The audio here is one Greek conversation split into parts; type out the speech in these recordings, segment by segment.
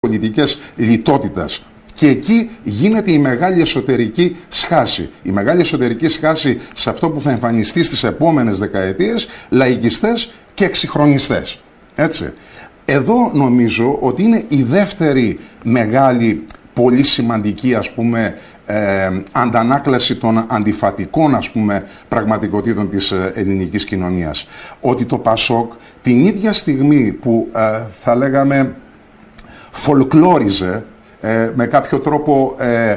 πολιτικές λιτότητας. Και εκεί γίνεται η μεγάλη εσωτερική σχάση. Η μεγάλη εσωτερική σχάση σε αυτό που θα εμφανιστεί στις επόμενες δεκαετίες, λαϊκιστές και εξυγχρονιστές. Έτσι. Εδώ νομίζω ότι είναι η δεύτερη μεγάλη, πολύ σημαντική, ας πούμε, αντανάκλαση των αντιφατικών, ας πούμε, πραγματικότητων της ελληνικής κοινωνίας. Ότι το ΠΑΣΟΚ την ίδια στιγμή που θα λέγαμε φολκλόριζε με κάποιο τρόπο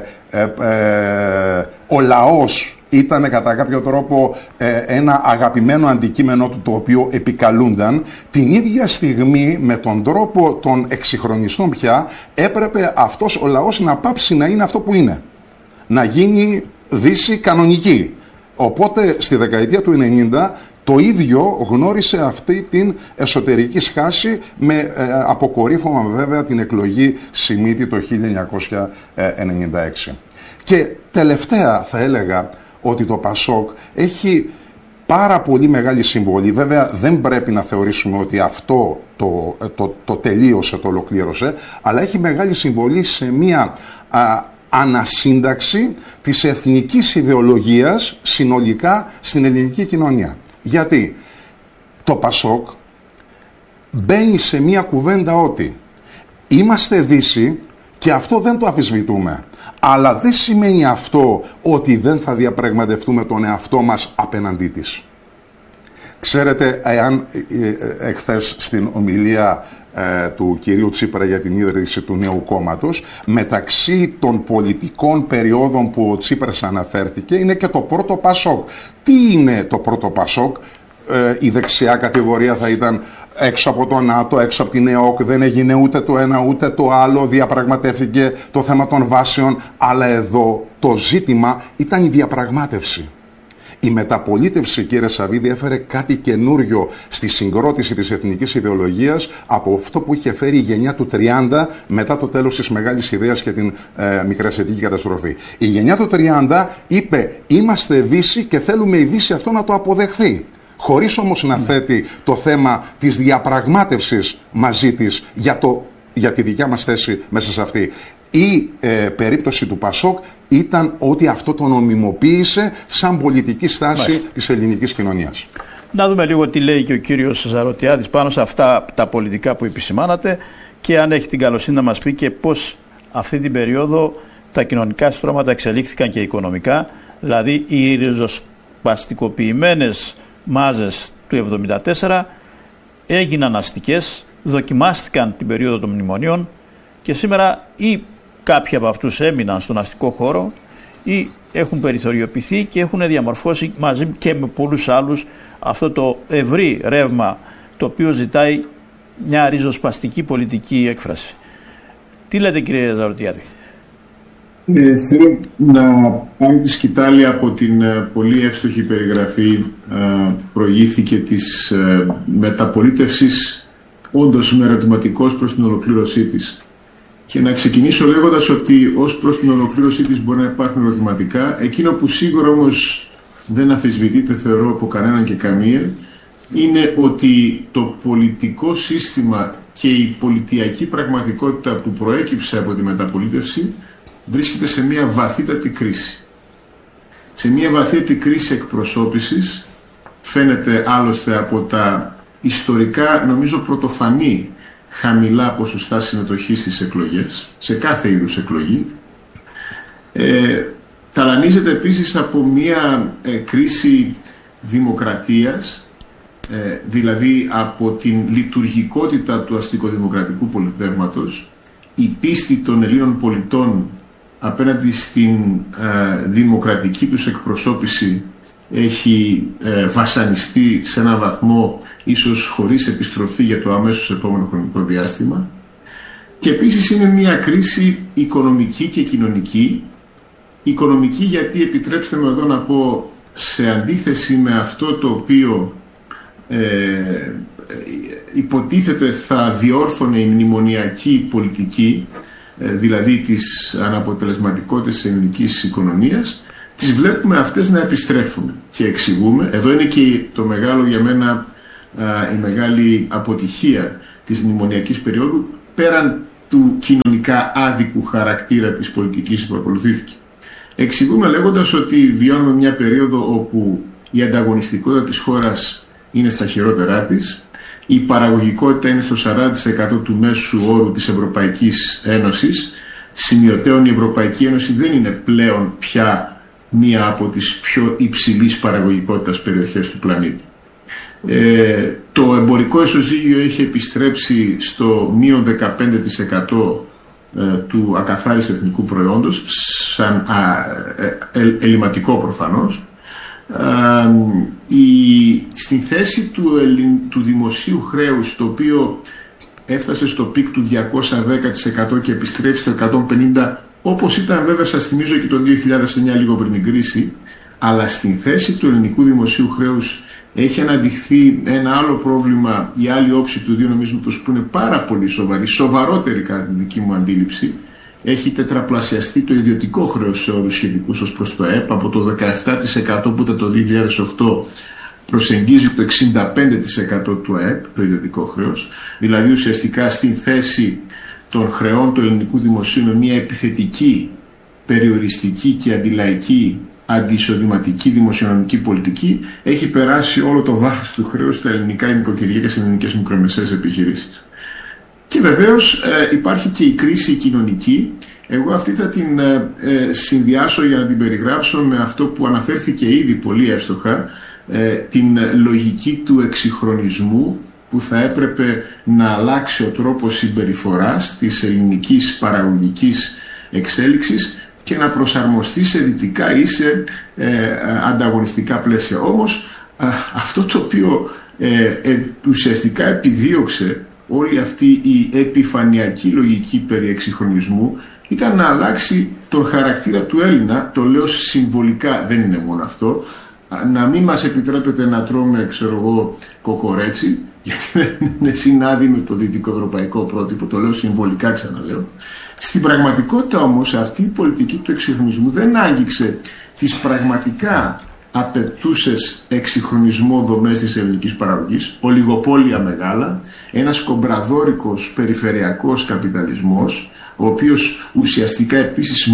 ο λαός ήταν κατά κάποιο τρόπο ένα αγαπημένο αντικείμενο του το οποίο επικαλούνταν, την ίδια στιγμή με τον τρόπο των εξυγχρονιστών πια έπρεπε αυτός ο λαός να πάψει να είναι αυτό που είναι. Να γίνει Δύση κανονική. Οπότε στη δεκαετία του 90 το ίδιο γνώρισε αυτή την εσωτερική σχάση με αποκορύφωμα βέβαια την εκλογή Σιμίτη το 1996. Και τελευταία θα έλεγα ότι το ΠΑΣΟΚ έχει πάρα πολύ μεγάλη συμβολή. Βέβαια δεν πρέπει να θεωρήσουμε ότι αυτό το τελείωσε, το ολοκλήρωσε, αλλά έχει μεγάλη συμβολή σε μια ανασύνταξη της εθνικής ιδεολογίας συνολικά στην ελληνική κοινωνία. Γιατί το ΠΑΣΟΚ μπαίνει σε μια κουβέντα ότι είμαστε Δύση και αυτό δεν το αμφισβητούμε. Αλλά δεν σημαίνει αυτό ότι δεν θα διαπραγματευτούμε τον εαυτό μας απέναντί της. Ξέρετε, εάν εχθές στην ομιλία του κυρίου Τσίπρα για την ίδρυση του νέου κόμματος, μεταξύ των πολιτικών περιόδων που ο Τσίπρας αναφέρθηκε είναι και το πρώτο ΠΑΣΟΚ. Τι είναι το πρώτο ΠΑΣΟΚ? Η δεξιά κατηγορία θα ήταν έξω από το ΝΑΤΟ, έξω από την ΕΟΚ, δεν έγινε ούτε το ένα ούτε το άλλο, διαπραγματεύτηκε το θέμα των βάσεων, αλλά εδώ το ζήτημα ήταν η διαπραγμάτευση. Η μεταπολίτευση, κύριε Σαββίδη, έφερε κάτι καινούριο στη συγκρότηση της εθνικής ιδεολογίας από αυτό που είχε φέρει η γενιά του 30 μετά το τέλος της Μεγάλης Ιδέας και την μικρασιατική καταστροφή. Η γενιά του 30 είπε είμαστε Δύση και θέλουμε η Δύση αυτό να το αποδεχθεί. Χωρίς όμως να θέτει το θέμα της διαπραγμάτευσης μαζί της για τη δικιά μας θέση μέσα σε αυτή. Η περίπτωση του ΠΑΣΟΚ ήταν ότι αυτό το νομιμοποίησε σαν πολιτική στάση της ελληνικής κοινωνίας. Να δούμε λίγο τι λέει και ο κύριος Ζαρωτιάδης πάνω σε αυτά τα πολιτικά που επισημάνατε και αν έχει την καλοσύνη να μας πει και πώς αυτή την περίοδο τα κοινωνικά στρώματα εξελίχθηκαν και οικονομικά, δηλαδή οι ριζοσπαστικοποιημένες μάζες του 1974 έγιναν αστικές, δοκιμάστηκαν την περίοδο των μνημονίων και σήμερα ή κάποιοι από αυτούς έμειναν στον αστικό χώρο ή έχουν περιθωριοποιηθεί και έχουν διαμορφώσει μαζί και με πολλούς άλλους αυτό το ευρύ ρεύμα το οποίο ζητάει μια ριζοσπαστική πολιτική έκφραση. Τι λέτε, κύριε Ζαρωτιάδη? Θέλω να πάρω τη σκητάλη από την πολύ εύστοχη περιγραφή προηγήθηκε της μεταπολίτευσης, όντως με ερωτηματικός προς την ολοκλήρωσή της. Και να ξεκινήσω λέγοντας ότι ως προς την ολοκλήρωσή της μπορεί να υπάρχουν ερωτηματικά. Εκείνο που σίγουρα όμως δεν αμφισβητείται, θεωρώ, από κανέναν και καμία, είναι ότι το πολιτικό σύστημα και η πολιτιακή πραγματικότητα που προέκυψε από τη μεταπολίτευση βρίσκεται σε μια βαθύτατη κρίση. Σε μια βαθύτατη κρίση εκπροσώπησης, φαίνεται άλλωστε από τα ιστορικά, νομίζω, πρωτοφανή χαμηλά ποσοστά συμμετοχής στις εκλογές, σε κάθε είδους εκλογή. Ταλανίζεται επίσης από μια κρίση δημοκρατίας, δηλαδή από την λειτουργικότητα του αστικοδημοκρατικού πολιτεύματος, η πίστη των Ελλήνων πολιτών απέναντι στην δημοκρατική τους εκπροσώπηση έχει βασανιστεί σε έναν βαθμό ίσως χωρίς επιστροφή για το αμέσως επόμενο χρονικό διάστημα. Και επίσης είναι μια κρίση οικονομική και κοινωνική. Οικονομική γιατί, επιτρέψτε με εδώ να πω, σε αντίθεση με αυτό το οποίο υποτίθεται θα διόρθωνε η μνημονιακή πολιτική, δηλαδή της αναποτελεσματικότητας της ελληνικής οικονομίας, τις βλέπουμε αυτές να επιστρέφουν και εξηγούμε. Εδώ είναι και το μεγάλο για μένα, η μεγάλη αποτυχία της μνημονιακής περίοδου, πέραν του κοινωνικά άδικου χαρακτήρα της πολιτικής που ακολουθήθηκε. Εξηγούμε λέγοντας ότι βιώνουμε μια περίοδο όπου η ανταγωνιστικότητα της χώρας είναι στα χειρότερά της, η παραγωγικότητα είναι στο 40% του μέσου όρου της Ευρωπαϊκής Ένωσης. Σημειωτέων η Ευρωπαϊκή Ένωση δεν είναι πλέον πια μία από τις πιο υψηλής παραγωγικότητας περιοχές του πλανήτη. Το εμπορικό ισοζύγιο έχει επιστρέψει στο μείον 15% του ακαθάριστου εθνικού προϊόντος, σαν ελληματικό προφανώς. Στην θέση του δημοσίου χρέους, το οποίο έφτασε στο πικ του 210% και επιστρέφει στο 150%, όπως ήταν βέβαια, σας θυμίζω, και το 2009 λίγο πριν την κρίση, αλλά στην θέση του ελληνικού δημοσίου χρέους έχει αναδειχθεί ένα άλλο πρόβλημα, η άλλη όψη του νομίσματος, που είναι πάρα πολύ σοβαρή, σοβαρότερη κατά τη δική μου αντίληψη. Έχει τετραπλασιαστεί το ιδιωτικό χρέος σε όρους σχετικούς ως προς το ΕΠ, από το 17% που ήταν το 2008 προσεγγίζει το 65% του ΑΕΠ, το ιδιωτικό χρέος. Δηλαδή ουσιαστικά στην θέση των χρεών του ελληνικού δημοσίου με μια επιθετική, περιοριστική και αντιλαϊκή, αντισοδηματική δημοσιονομική πολιτική, έχει περάσει όλο το βάρος του χρέους στα ελληνικά νοικοκυριά και στις ελληνικές μικρομεσαίες επιχειρήσεις. Και βεβαίως υπάρχει και η κρίση κοινωνική. Εγώ αυτή θα την συνδυάσω, για να την περιγράψω, με αυτό που αναφέρθηκε ήδη πολύ εύστοχα, την λογική του εξυγχρονισμού, που θα έπρεπε να αλλάξει ο τρόπος συμπεριφοράς της ελληνικής παραγωγικής εξέλιξης και να προσαρμοστεί σε δυτικά ή σε ανταγωνιστικά πλαίσια. Όμως αυτό το οποίο ουσιαστικά επιδίωξε όλη αυτή η επιφανειακή λογική περί εξυγχρονισμού ήταν να αλλάξει τον χαρακτήρα του Έλληνα. Το λέω συμβολικά, δεν είναι μόνο αυτό. Να μην μας επιτρέπεται να τρώμε, κοκορέτσι, γιατί δεν είναι συνάδει με το δυτικοευρωπαϊκό πρότυπο. Το λέω συμβολικά, ξαναλέω. Στην πραγματικότητα όμως αυτή η πολιτική του εξυγχρονισμού δεν άγγιξε τις πραγματικά απαιτούσες εξυγχρονισμό δομές της ελληνικής παραγωγής, ολιγοπόλια μεγάλα, ένας κομπραδόρικος περιφερειακός καπιταλισμός, ο οποίος ουσιαστικά επίσης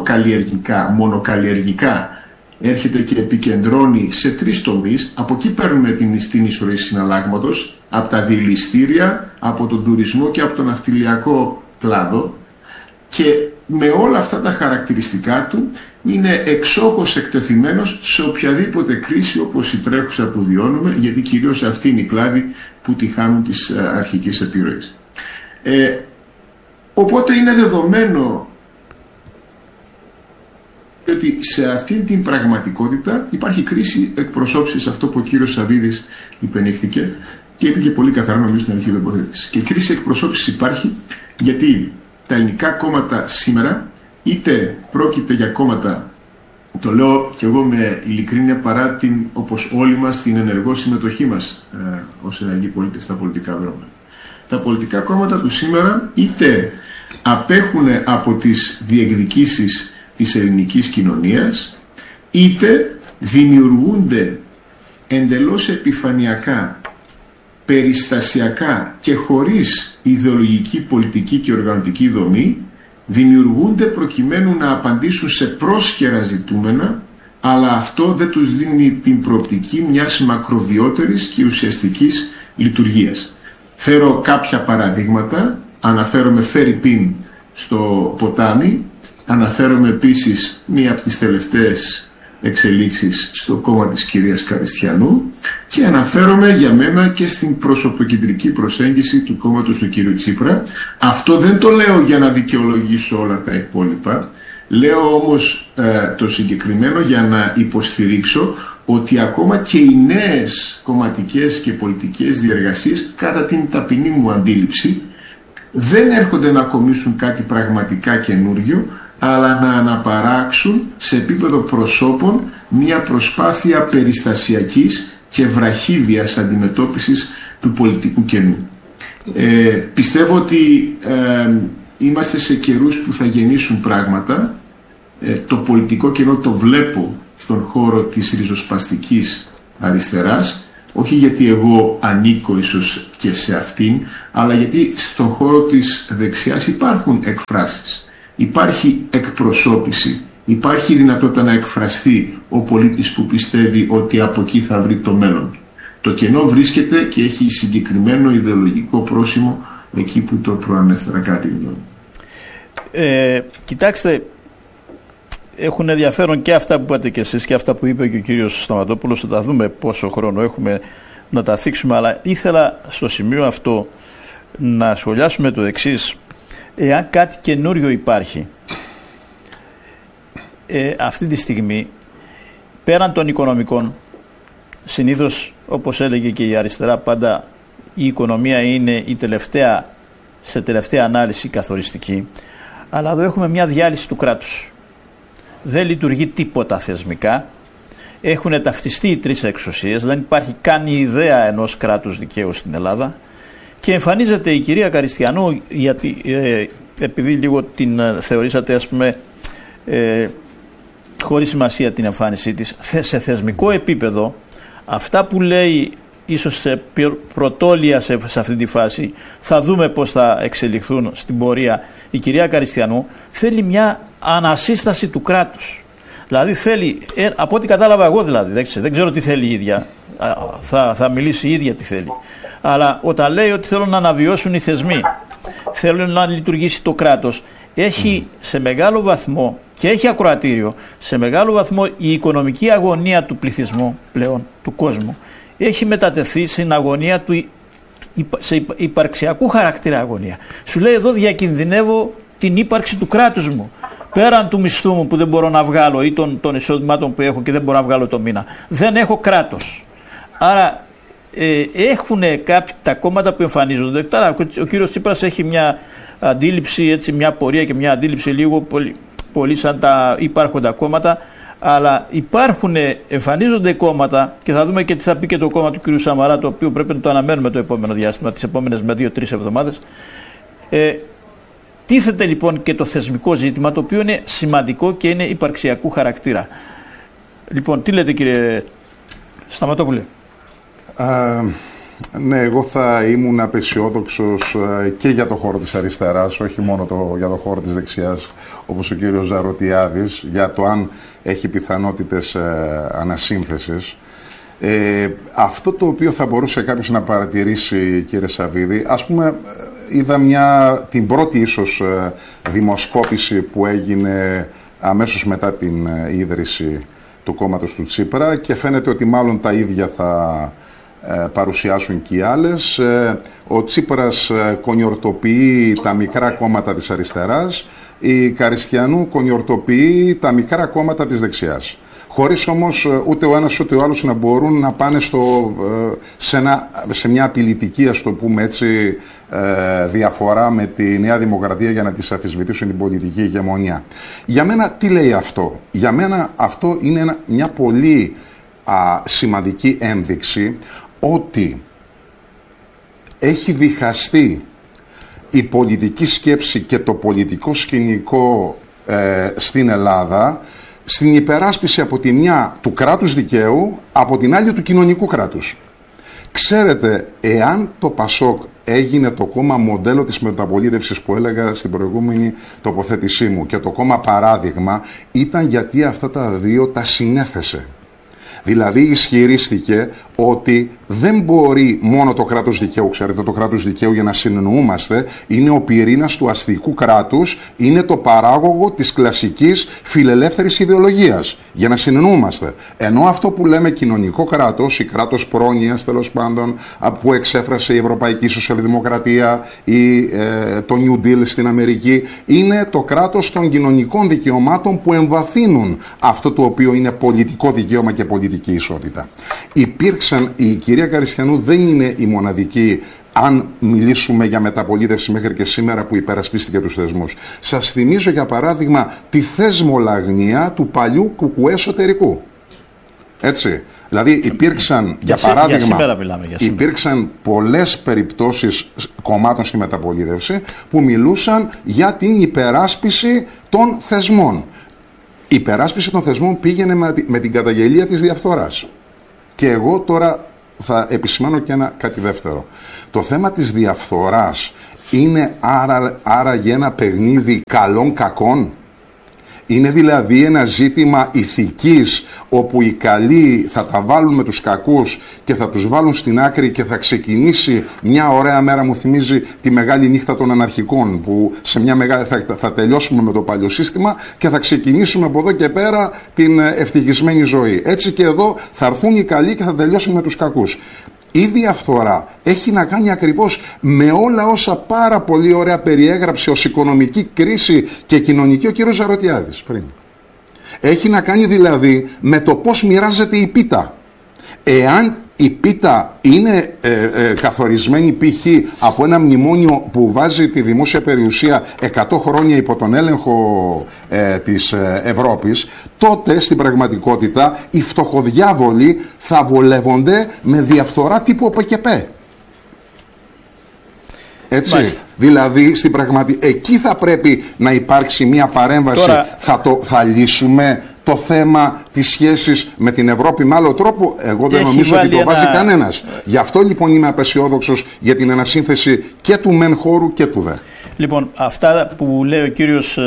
μονοκαλλιεργικά έρχεται και επικεντρώνει σε 3 τομείς. Από εκεί παίρνουμε την εισρωή συναλλάγματος, από τα διελιστήρια, από τον τουρισμό και από τον ναυτιλιακό κλάδο, και με όλα αυτά τα χαρακτηριστικά του είναι εξόχως εκτεθειμένος σε οποιαδήποτε κρίση όπως η τρέχουσα που βιώνουμε, γιατί κυρίως αυτή είναι η κλάδη που τη χάνουν της αρχικής επιρροής. Οπότε είναι δεδομένο ότι σε αυτήν την πραγματικότητα υπάρχει κρίση εκπροσώπησης, αυτό που ο κύριος Σαββίδης υπενήχθηκε και είπε και πολύ καθαρά, νομίζω, στην αρχή τοποθέτηση. Και κρίση εκπροσώπησης υπάρχει γιατί τα ελληνικά κόμματα σήμερα, είτε πρόκειται για κόμματα, το λέω και εγώ με ειλικρίνεια, παρά όπως όλοι μας, την ενεργό συμμετοχή μας ως ενεργοί πολίτες στα πολιτικά δρόμενα. Τα πολιτικά κόμματα του σήμερα είτε απέχουν από τις διεκδικήσεις της ελληνικής κοινωνίας, είτε δημιουργούνται εντελώς επιφανειακά, περιστασιακά και χωρίς ιδεολογική, πολιτική και οργανωτική δομή, δημιουργούνται προκειμένου να απαντήσουν σε πρόσκαιρα ζητούμενα, αλλά αυτό δεν τους δίνει την προοπτική μιας μακροβιότερης και ουσιαστικής λειτουργίας. Φέρω κάποια παραδείγματα, αναφέρομαι φερειπίν στο ποτάμι, αναφέρομαι επίσης μία από τις τελευταίες εξελίξεις στο κόμμα της κυρίας Καριστιανού και αναφέρομαι για μένα και στην προσωποκεντρική προσέγγιση του κόμματος του κύριου Τσίπρα. Αυτό δεν το λέω για να δικαιολογήσω όλα τα υπόλοιπα, λέω όμως το συγκεκριμένο για να υποστηρίξω ότι ακόμα και οι νέες κομματικές και πολιτικές διεργασίες, κατά την ταπεινή μου αντίληψη, δεν έρχονται να κομίσουν κάτι πραγματικά καινούριο, αλλά να αναπαράξουν σε επίπεδο προσώπων μια προσπάθεια περιστασιακής και βραχύβιας αντιμετώπισης του πολιτικού κενού. Πιστεύω ότι είμαστε σε καιρούς που θα γεννήσουν πράγματα. Το πολιτικό κενό το βλέπω στον χώρο της ριζοσπαστικής αριστεράς. όχι γιατί εγώ ανήκω ίσως και σε αυτήν, αλλά γιατί στον χώρο της δεξιάς υπάρχουν εκφράσεις, υπάρχει εκπροσώπηση, υπάρχει δυνατότητα να εκφραστεί ο πολίτης που πιστεύει ότι από εκεί θα βρει το μέλλον. Το κενό βρίσκεται και έχει συγκεκριμένο ιδεολογικό πρόσημο εκεί που το προανέφερα, κάτι γνώμη. Κοιτάξτε, έχουν ενδιαφέρον και αυτά που είπατε και εσείς και αυτά που είπε και ο κύριος Σταματόπουλος. Θα τα δούμε πόσο χρόνο έχουμε να τα θίξουμε, αλλά ήθελα στο σημείο αυτό να σχολιάσουμε το εξής. Εάν κάτι καινούριο υπάρχει αυτή τη στιγμή, πέραν των οικονομικών, συνήθως όπως έλεγε και η αριστερά πάντα, η οικονομία είναι σε τελευταία ανάλυση καθοριστική, αλλά εδώ έχουμε μια διάλυση του κράτους. Δεν λειτουργεί τίποτα θεσμικά, έχουν ταυτιστεί οι τρεις εξουσίες, δεν υπάρχει καν η ιδέα ενός κράτους δικαίου στην Ελλάδα και εμφανίζεται η κυρία Καριστιανού, γιατί επειδή λίγο την θεωρήσατε ας πούμε χωρίς σημασία την εμφάνισή της, σε θεσμικό επίπεδο αυτά που λέει ίσως σε πρωτόλια σε αυτή τη φάση, θα δούμε πώς θα εξελιχθούν στην πορεία. Η κυρία Καριστιανού θέλει μια ανασύσταση του κράτους. Δηλαδή θέλει, από ό,τι κατάλαβα εγώ δηλαδή, δεν ξέρω τι θέλει η ίδια, θα μιλήσει η ίδια τι θέλει. Αλλά όταν λέει ότι θέλουν να αναβιώσουν οι θεσμοί, θέλουν να λειτουργήσει το κράτος, έχει σε μεγάλο βαθμό και έχει ακροατήριο, σε μεγάλο βαθμό η οικονομική αγωνία του πληθυσμού πλέον, του κόσμου, έχει μετατεθεί στην αγωνία σε υπαρξιακού χαρακτήρα αγωνία. Σου λέει εδώ διακινδυνεύω την ύπαρξη του κράτους μου. Πέραν του μισθού μου που δεν μπορώ να βγάλω ή των εισοδημάτων που έχω και δεν μπορώ να βγάλω το μήνα. Δεν έχω κράτος. Άρα έχουν τα κόμματα που εμφανίζονται. Τώρα, ο κύριος Τσίπρας έχει μια αντίληψη, έτσι, μια πορεία και μια αντίληψη λίγο πολύ σαν τα υπάρχοντα κόμματα. Αλλά εμφανίζονται κόμματα και θα δούμε και τι θα πει και το κόμμα του κ. Σαμαρά, το οποίο πρέπει να το αναμένουμε το επόμενο διάστημα, τις επόμενες με 2-3 εβδομάδες. Τίθεται λοιπόν και το θεσμικό ζήτημα, το οποίο είναι σημαντικό και είναι υπαρξιακού χαρακτήρα. Λοιπόν, τι λέτε κύριε Σταματόπουλε? Ναι, εγώ θα ήμουν απεσιόδοξος και για το χώρο της αριστεράς, όχι μόνο για το χώρο της δεξιάς, όπως ο κύριος Ζαρωτιάδης, για το αν έχει πιθανότητες ανασύνθεσης. Αυτό το οποίο θα μπορούσε κάποιος να παρατηρήσει, κύριε Σαββίδη, ας πούμε, είδα την πρώτη ίσως δημοσκόπηση που έγινε αμέσως μετά την ίδρυση του κόμματος του Τσίπρα και φαίνεται ότι μάλλον τα ίδια θα παρουσιάσουν και οι άλλες. Ο Τσίπρας κονιορτοποιεί τα μικρά κόμματα της αριστεράς, η Καριστιανού κονιορτοποιεί τα μικρά κόμματα της δεξιάς. Χωρίς όμως ούτε ο ένας ούτε ο άλλος να μπορούν να πάνε σε μια απειλητική, ας το πούμε έτσι, διαφορά με τη Νέα Δημοκρατία για να της αμφισβητήσουν την πολιτική ηγεμονία. Για μένα τι λέει αυτό? Για μένα αυτό είναι μια πολύ σημαντική ένδειξη ότι έχει διχαστεί η πολιτική σκέψη και το πολιτικό σκηνικό στην Ελλάδα στην υπεράσπιση από τη μια του κράτους δικαίου, από την άλλη του κοινωνικού κράτους. Ξέρετε, εάν το ΠΑΣΟΚ έγινε το κόμμα μοντέλο της μεταπολίτευσης που έλεγα στην προηγούμενη τοποθέτησή μου και το κόμμα παράδειγμα, ήταν γιατί αυτά τα δύο τα συνέθεσε. Δηλαδή ισχυρίστηκε ότι δεν μπορεί μόνο το κράτος δικαίου, ξέρετε, το κράτος δικαίου, για να συνεννοούμαστε, είναι ο πυρήνας του αστικού κράτους, είναι το παράγωγο της κλασικής φιλελεύθερης ιδεολογίας, για να συνεννοούμαστε. Ενώ αυτό που λέμε κοινωνικό κράτος ή κράτος πρόνοιας, τέλος πάντων, που εξέφρασε η Ευρωπαϊκή Σοσιαλδημοκρατία ή το New Deal στην Αμερική, είναι το κράτος των κοινωνικών δικαιωμάτων που εμβαθύνουν αυτό το οποίο είναι πολιτικό δικαίωμα και πολιτική ισότητα. Η κυρία Καριστιανού δεν είναι η μοναδική, αν μιλήσουμε για μεταπολίτευση μέχρι και σήμερα, που υπερασπίστηκε τους θεσμούς. Σας θυμίζω για παράδειγμα τη θεσμολαγνία του παλιού κουκουέ εσωτερικού. Έτσι. Δηλαδή υπήρξαν, για παράδειγμα, υπήρξαν πολλές περιπτώσεις κομμάτων στη μεταπολίτευση που μιλούσαν για την υπεράσπιση των θεσμών. Η υπεράσπιση των θεσμών πήγαινε με την καταγγελία της διαφθοράς. Και εγώ τώρα θα επισημάνω και κάτι δεύτερο. Το θέμα της διαφθοράς είναι άραγε ένα παιχνίδι καλών κακών? Είναι δηλαδή ένα ζήτημα ηθικής, όπου οι καλοί θα τα βάλουν με τους κακούς και θα τους βάλουν στην άκρη και θα ξεκινήσει μια ωραία μέρα, μου θυμίζει τη μεγάλη νύχτα των αναρχικών, που σε μια μεγάλη θα τελειώσουμε με το παλιό σύστημα και θα ξεκινήσουμε από εδώ και πέρα την ευτυχισμένη ζωή. Έτσι και εδώ θα έρθουν οι καλοί και θα τελειώσουμε με τους κακούς. Η διαφθορά έχει να κάνει ακριβώς με όλα όσα πάρα πολύ ωραία περιέγραψε ως οικονομική κρίση και κοινωνική ο κύριος Ζαρωτιάδης πριν. Έχει να κάνει δηλαδή με το πώς μοιράζεται η πίτα. Εάν η πίτα είναι καθορισμένη π.χ. από ένα μνημόνιο που βάζει τη δημόσια περιουσία 100 χρόνια υπό τον έλεγχο της Ευρώπης, τότε στην πραγματικότητα οι φτωχοδιάβολοι θα βολεύονται με διαφθορά τύπου ΟΠΕΚΕΠΕ. Έτσι. Μάλιστα. Δηλαδή εκεί θα πρέπει να υπάρξει μια παρέμβαση. Τώρα... θα λύσουμε το θέμα της σχέσης με την Ευρώπη με άλλο τρόπο? Εγώ δεν νομίζω ότι το βάζει κανένας. Γι' αυτό λοιπόν είμαι απεσιόδοξος για την ανασύνθεση και του μεν χώρου και του δε. Λοιπόν, αυτά που λέει ο κύριος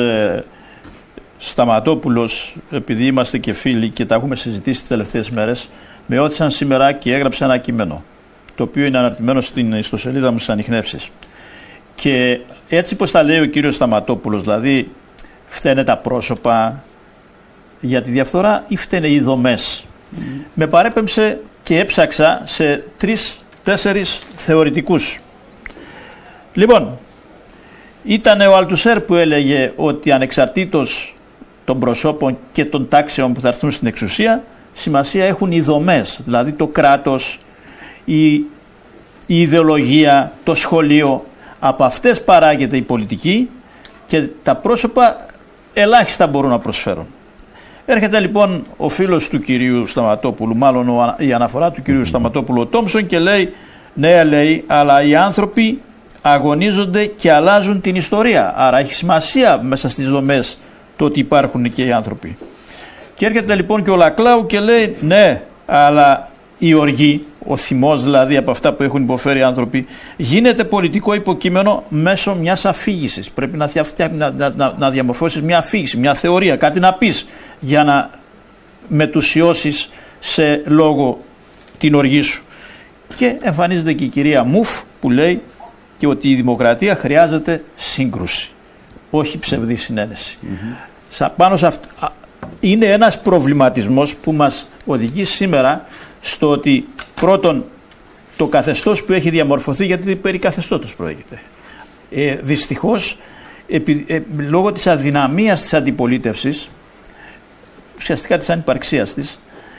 Σταματόπουλος, επειδή είμαστε και φίλοι και τα έχουμε συζητήσει τις τελευταίες μέρες, με όθησαν σήμερα και έγραψε ένα κείμενο, το οποίο είναι αναρτημένο στην ιστοσελίδα μου στις ανιχνεύσεις. Και έτσι πως τα λέει ο κύριος Σταματόπουλος, δηλαδή φταίνε τα πρόσωπα για τη διαφθορά ή φταίνε οι δομές? Με παρέπεμψε και έψαξα σε 3-4 θεωρητικούς. Λοιπόν, ήταν ο Αλτουσέρ που έλεγε ότι ανεξαρτήτως των προσώπων και των τάξεων που θα έρθουν στην εξουσία, σημασία έχουν οι δομές, δηλαδή το κράτος, η ιδεολογία, το σχολείο. Από αυτές παράγεται η πολιτική και τα πρόσωπα ελάχιστα μπορούν να προσφέρουν. Έρχεται λοιπόν ο φίλος του κυρίου Σταματόπουλου, μάλλον η αναφορά του κυρίου Σταματόπουλου, ο Τόμψον, και λέει, ναι, λέει, αλλά οι άνθρωποι αγωνίζονται και αλλάζουν την ιστορία. Άρα έχει σημασία μέσα στις δομές το ότι υπάρχουν και οι άνθρωποι. Και έρχεται λοιπόν και ο Λακλάου και λέει, ναι, αλλά η οργή, ο θυμός δηλαδή από αυτά που έχουν υποφέρει οι άνθρωποι, γίνεται πολιτικό υποκείμενο μέσω μιας αφήγησης. Πρέπει να διαμορφώσεις μια αφήγηση, μια θεωρία, κάτι να πεις για να μετουσιώσεις σε λόγο την οργή σου. Και εμφανίζεται και η κυρία Μουφ που λέει και ότι η δημοκρατία χρειάζεται σύγκρουση, όχι ψευδή συνένεση. Πάνω σε αυτό είναι ένας προβληματισμός που μας οδηγεί σήμερα στο ότι πρώτον το καθεστώς που έχει διαμορφωθεί, γιατί περί καθεστώτος πρόκειται, δυστυχώς λόγω της αδυναμίας της αντιπολίτευσης, ουσιαστικά της ανυπαρξίας της,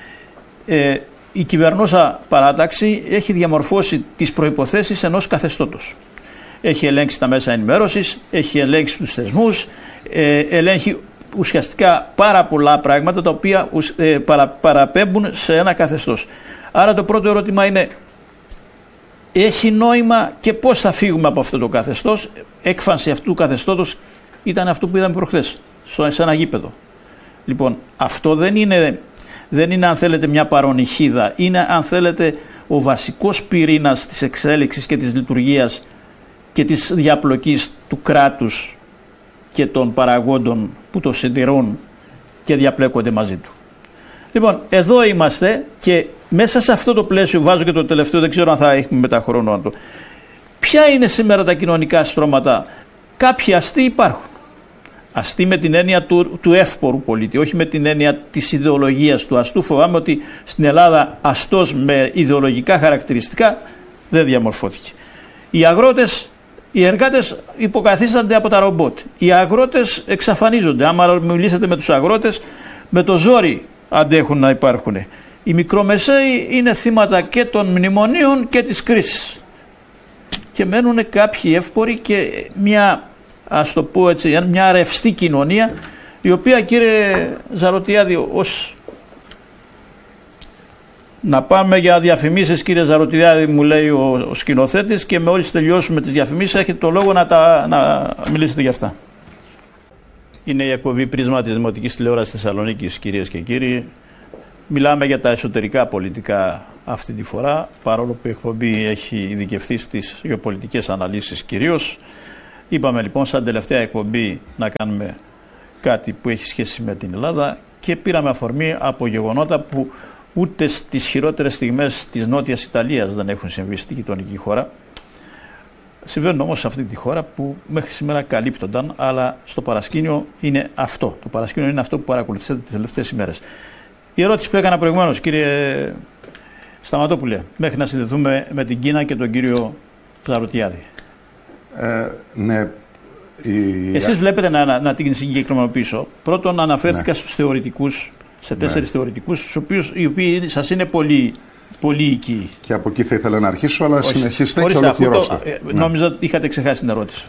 η κυβερνόσα παράταξη έχει διαμορφώσει τις προϋποθέσεις ενός καθεστώτος. Έχει ελέγξει τα μέσα ενημέρωσης, έχει ελέγξει τους θεσμούς, ελέγχει ουσιαστικά πάρα πολλά πράγματα τα οποία παραπέμπουν σε ένα καθεστώς. Άρα το πρώτο ερώτημα είναι, έχει νόημα και πώς θα φύγουμε από αυτό το καθεστώς? Έκφανση αυτού του καθεστώτος ήταν αυτό που είδαμε προχθές σε ένα γήπεδο. Λοιπόν, αυτό δεν είναι αν θέλετε μια παρονυχίδα, είναι αν θέλετε ο βασικός πυρήνας της εξέλιξης και της λειτουργίας και της διαπλοκής του κράτους και των παραγόντων που το συντηρούν και διαπλέκονται μαζί του. Λοιπόν, εδώ είμαστε και μέσα σε αυτό το πλαίσιο βάζω και το τελευταίο, δεν ξέρω αν θα έχουμε μετά χρόνο. Ποια είναι σήμερα τα κοινωνικά στρώματα? Κάποιοι αστεί υπάρχουν. Αστεί με την έννοια του εύπορου πολίτη, όχι με την έννοια της ιδεολογίας του αστού. Φοβάμαι ότι στην Ελλάδα αστός με ιδεολογικά χαρακτηριστικά δεν διαμορφώθηκε. Οι αγρότες, οι εργάτες υποκαθίστανται από τα ρομπότ. Οι αγρότες εξαφανίζονται. Άμα μιλήσετε με τους αγρότες, με το ζόρι αντέχουν να υπάρχουν. Οι μικρομεσαίοι είναι θύματα και των μνημονίων και της κρίσης. Και μένουν κάποιοι εύποροι και μια, ας το πω έτσι, μια ρευστή κοινωνία, η οποία, κύριε Ζαρωτιάδη, να πάμε για διαφημίσεις, κύριε Ζαρωτιάδη, μου λέει ο σκηνοθέτης, και μόλις τελειώσουμε τις διαφημίσεις έχετε το λόγο να μιλήσετε για αυτά. Είναι η εκπομπή Πρίσμα της Δημοτικής Τηλεόρασης Θεσσαλονίκης, κυρίες και κύριοι. Μιλάμε για τα εσωτερικά πολιτικά αυτή τη φορά, παρόλο που η εκπομπή έχει ειδικευθεί στις γεωπολιτικές αναλύσεις κυρίως. Είπαμε λοιπόν σαν τελευταία εκπομπή να κάνουμε κάτι που έχει σχέση με την Ελλάδα και πήραμε αφορμή από γεγονότα που ούτε στις χειρότερες στιγμές της Νότιας Ιταλίας δεν έχουν συμβεί στη γειτονική χώρα. Συμβαίνουν όμως σε αυτή τη χώρα που μέχρι σήμερα καλύπτονταν, αλλά στο παρασκήνιο είναι αυτό. Το παρασκήνιο είναι αυτό που παρακολουθήσατε τις τελευταίες ημέρες. Η ερώτηση που έκανα προηγουμένως, κύριε Σταματόπουλε, μέχρι να συνδεθούμε με την Κίνα και τον κύριο Ζαρωτιάδη. Ναι. Εσείς βλέπετε να την συγκεκριμενοποιήσω. Πρώτον, αναφέρθηκα στους θεωρητικούς, σε 4 θεωρητικούς, οι οποίοι σας είναι πολύ οικοί. Και από εκεί θα ήθελα να αρχίσω, αλλά συνεχίστε και ολοκληρώστε. Νόμιζα ότι είχατε ξεχάσει την ερώτηση.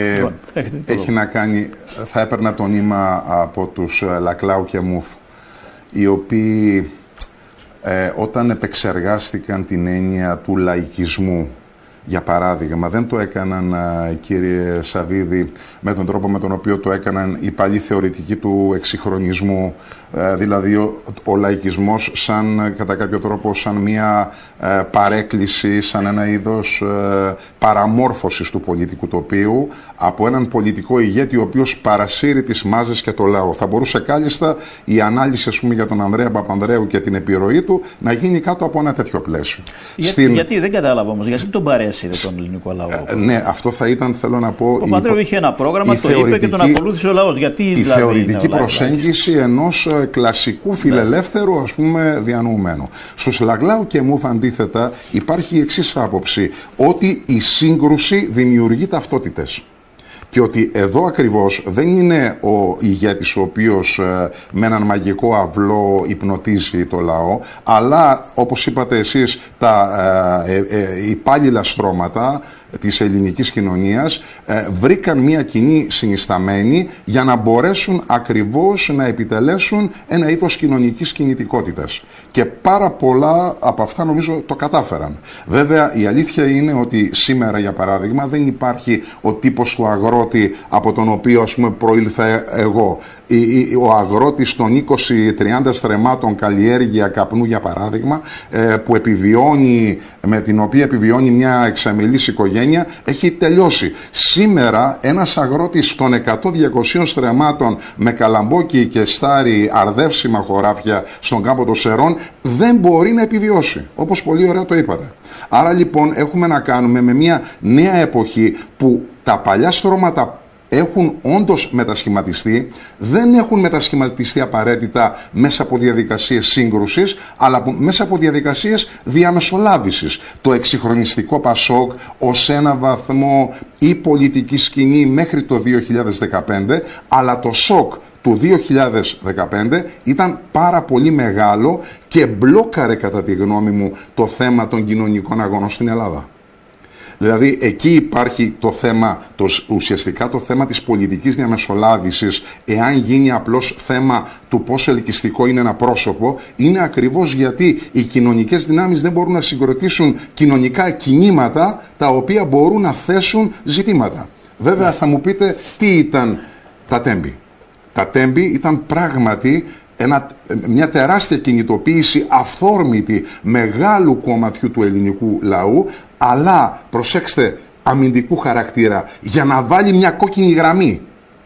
Έχει να κάνει, θα έπαιρνα το νήμα από τους Λακλάου και Μουφ, οι οποίοι όταν επεξεργάστηκαν την έννοια του λαϊκισμού, για παράδειγμα, δεν το έκαναν, κύριε Σαββίδη, με τον τρόπο με τον οποίο το έκαναν οι παλιοί θεωρητικοί του εξυγχρονισμού, δηλαδή ο λαϊκισμός σαν, κατά κάποιο τρόπο, σαν μια παρέκκληση, σαν ένα είδος παραμόρφωσης του πολιτικού τοπίου από έναν πολιτικό ηγέτη ο οποίος παρασύρει τις μάζες και το λαό. Θα μπορούσε κάλλιστα η ανάλυση, ας πούμε, για τον Ανδρέα Παπανδρέου και την επιρροή του να γίνει κάτω από ένα τέτοιο πλαίσιο. Γιατί δεν κατάλαβα όμως, γιατί τον παρέσυρε τον ελληνικό λαό? Ναι, αυτό θα ήταν, θέλω να πω. Ο Παπανδρέου είχε ένα πρόγραμμα, το είπε και τον ακολούθησε ο λαός. Γιατί η δηλαδή θεωρητική προσέγγιση ενός κλασικού φιλελεύθερου, ας πούμε, διανοουμένου. Στους Λαγκλάου και Μουφ, αντίθετα, υπάρχει η εξής άποψη, ότι η σύγκρουση δημιουργεί ταυτότητες. Και ότι εδώ ακριβώς δεν είναι ο ηγέτης ο οποίος με έναν μαγικό αυλό υπνοτίζει το λαό, αλλά, όπως είπατε εσείς, τα υπάλληλα στρώματα της ελληνικής κοινωνίας βρήκαν μια κοινή συνισταμένη για να μπορέσουν ακριβώς να επιτελέσουν ένα είδος κοινωνικής κινητικότητας. Και πάρα πολλά από αυτά νομίζω το κατάφεραν. Βέβαια, η αλήθεια είναι ότι σήμερα, για παράδειγμα, δεν υπάρχει ο τύπος του αγρότη από τον οποίο, ας πούμε, προήλθα εγώ. Ο αγρότης των 20-30 στρεμμάτων καλλιέργεια καπνού, για παράδειγμα, που επιβιώνει, με την οποία επιβιώνει μια εξαμελής οικογένεια, έχει τελειώσει. Σήμερα ένας αγρότης των 100-200 στρεμμάτων με καλαμπόκι και στάρι αρδεύσιμα χωράφια στον κάμπο των Σερών δεν μπορεί να επιβιώσει, όπως πολύ ωραία το είπατε. Άρα λοιπόν έχουμε να κάνουμε με μια νέα εποχή που τα παλιά στρώματα έχουν όντως μετασχηματιστεί, δεν έχουν μετασχηματιστεί απαραίτητα μέσα από διαδικασίες σύγκρουσης, αλλά μέσα από διαδικασίες διαμεσολάβησης. Το εξυγχρονιστικό Πασόκ ως ένα βαθμό η πολιτική σκηνή μέχρι το 2015, αλλά το σοκ του 2015 ήταν πάρα πολύ μεγάλο και μπλόκαρε, κατά τη γνώμη μου, το θέμα των κοινωνικών αγώνων στην Ελλάδα. Δηλαδή εκεί υπάρχει το θέμα, ουσιαστικά το θέμα της πολιτικής διαμεσολάβησης, εάν γίνει απλώς θέμα του πόσο ελκυστικό είναι ένα πρόσωπο, είναι ακριβώς γιατί οι κοινωνικές δυνάμεις δεν μπορούν να συγκροτήσουν κοινωνικά κινήματα τα οποία μπορούν να θέσουν ζητήματα. Βέβαια θα μου πείτε τι ήταν τα τέμπη. Τα τέμπη ήταν πράγματι μια τεράστια κινητοποίηση αυθόρμητη μεγάλου κομματιού του ελληνικού λαού, αλλά, προσέξτε, αμυντικού χαρακτήρα, για να βάλει μια κόκκινη γραμμή.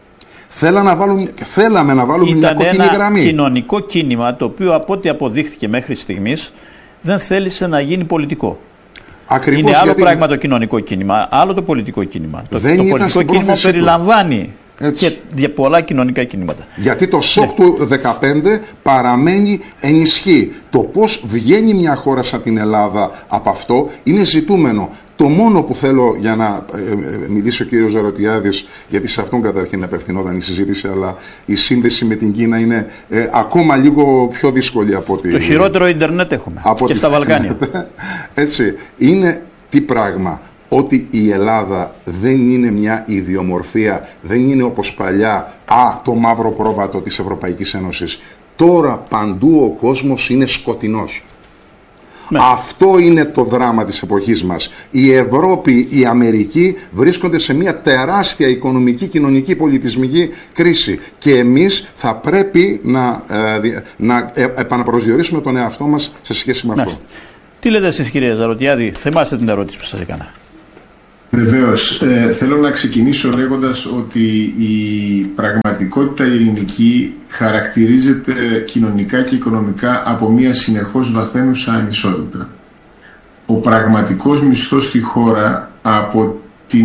Θέλαμε να βάλουμε μια κόκκινη γραμμή. Ήταν ένα κοινωνικό κίνημα, το οποίο από ό,τι αποδείχθηκε μέχρι στιγμής δεν θέλησε να γίνει πολιτικό. Ακριβώς, είναι άλλο πράγμα το κοινωνικό κίνημα, άλλο το πολιτικό κίνημα. Το πολιτικό κίνημα περιλαμβάνει και πολλά κοινωνικά κινήματα. Γιατί το σοκ του 2015 παραμένει ενισχύει. Το πώς βγαίνει μια χώρα σαν την Ελλάδα από αυτό είναι ζητούμενο. Το μόνο που θέλω, για να μιλήσει ο κύριος Ζαρωτιάδης, γιατί σε αυτόν καταρχήν απευθυνόταν η συζήτηση, αλλά η σύνδεση με την Κίνα είναι ακόμα λίγο πιο δύσκολη από ότι... Το χειρότερο ίντερνετ έχουμε και στα Βαλκάνια. Έτσι, είναι τι πράγμα. Ότι η Ελλάδα δεν είναι μια ιδιομορφία, δεν είναι όπως παλιά το μαύρο πρόβατο της Ευρωπαϊκής Ένωσης. Τώρα παντού ο κόσμος είναι σκοτεινός. Ναι. Αυτό είναι το δράμα της εποχής μας. Η Ευρώπη, η Αμερική βρίσκονται σε μια τεράστια οικονομική, κοινωνική, πολιτισμική κρίση και εμείς θα πρέπει να επαναπροσδιορίσουμε τον εαυτό μας σε σχέση με αυτό. Τι λέτε εσείς, κύριε Ζαρωτιάδη, θυμάστε την ερώτηση που σας έκανα? Βεβαίως. Θέλω να ξεκινήσω λέγοντας ότι η πραγματικότητα ελληνική χαρακτηρίζεται κοινωνικά και οικονομικά από μια συνεχώς βαθαίνουσα ανισότητα. Ο πραγματικός μισθός στη χώρα από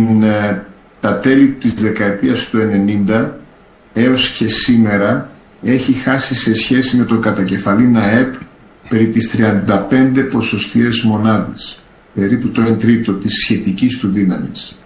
τα τέλη της δεκαετίας του 90 έως και σήμερα έχει χάσει σε σχέση με το κατακεφαλήν ΑΕΠ περί τις 35 ποσοστιαίες μονάδες, περίπου το 1/3 της σχετικής του δύναμης.